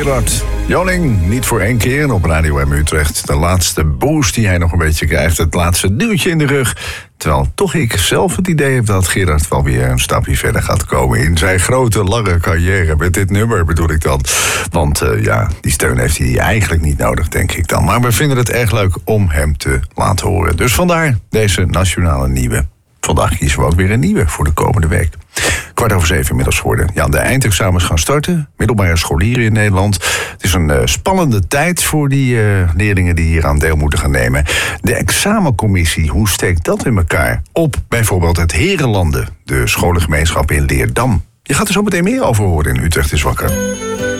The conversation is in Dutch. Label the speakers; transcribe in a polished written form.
Speaker 1: Gerard Joling, niet voor 1 keer op Radio M Utrecht. De laatste boost die hij nog een beetje krijgt. Het laatste duwtje in de rug. Terwijl toch ik zelf het idee heb dat Gerard wel weer een stapje verder gaat komen in zijn grote, lange carrière. Met dit nummer bedoel ik dan. Want die steun heeft hij eigenlijk niet nodig, denk ik dan. Maar we vinden het erg leuk om hem te laten horen. Dus vandaar deze nationale nieuwe. Vandaag kiezen we ook weer een nieuwe voor de komende week. 6:15 inmiddels geworden. Ja, de eindexamens gaan starten. Middelbare scholieren in Nederland. Het is een spannende tijd voor die leerlingen die hier aan deel moeten gaan nemen. De examencommissie, hoe steekt dat in elkaar? Op bijvoorbeeld het Herenlanden, de scholengemeenschap in Leerdam. Je gaat er zo meteen meer over horen in Utrecht is Wakker.